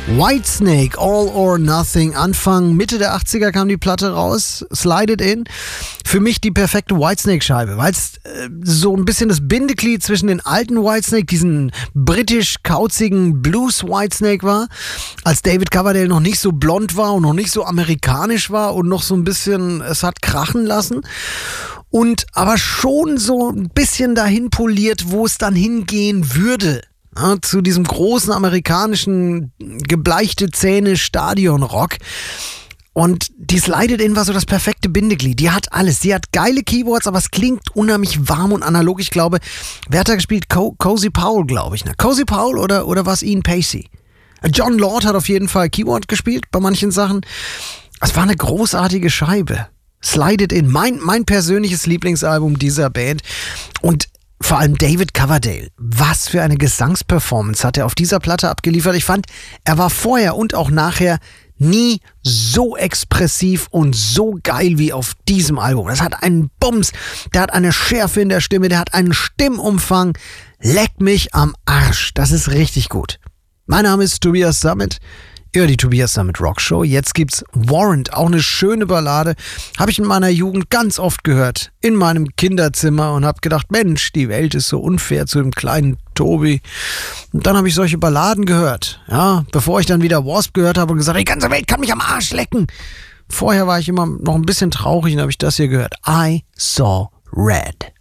Whitesnake, All or Nothing. Anfang, Mitte der 80er kam die Platte raus. Slide It In. Für mich die perfekte Whitesnake-Scheibe, weil es so ein bisschen das Bindeglied zwischen den alten Whitesnake, diesen britisch-kauzigen Blues-Whitesnake war, als David Coverdale noch nicht so blond war und noch nicht so amerikanisch war und noch so ein bisschen es hat krachen lassen. Und aber schon so ein bisschen dahin poliert, wo es dann hingehen würde. Ja, zu diesem großen amerikanischen gebleichte Zähne Stadionrock. Und die Slide It In war so das perfekte Bindeglied. Die hat alles. Sie hat geile Keyboards, aber es klingt unheimlich warm und analog. Ich glaube, wer hat da gespielt? Cozy Powell, glaube ich. Ne? Cozy Powell oder war es Ian Pacey? John Lord hat auf jeden Fall Keyboard gespielt bei manchen Sachen. Es war eine großartige Scheibe. Slide It In. Mein persönliches Lieblingsalbum dieser Band. Und vor allem David Coverdale. Was für eine Gesangsperformance hat er auf dieser Platte abgeliefert. Ich fand, er war vorher und auch nachher nie so expressiv und so geil wie auf diesem Album. Das hat einen Bums, der hat eine Schärfe in der Stimme, der hat einen Stimmumfang. Leck mich am Arsch. Das ist richtig gut. Mein Name ist Tobias Sammet. Ja, die Tobias Sammet Rock Show. Jetzt gibt's Warrant, auch eine schöne Ballade. Habe ich in meiner Jugend ganz oft gehört. In meinem Kinderzimmer und habe gedacht, Mensch, die Welt ist so unfair zu dem kleinen Tobi. Und dann habe ich solche Balladen gehört. Ja, bevor ich dann wieder Wasp gehört habe und gesagt, die ganze Welt kann mich am Arsch lecken. Vorher war ich immer noch ein bisschen traurig und habe ich das hier gehört. I Saw Red.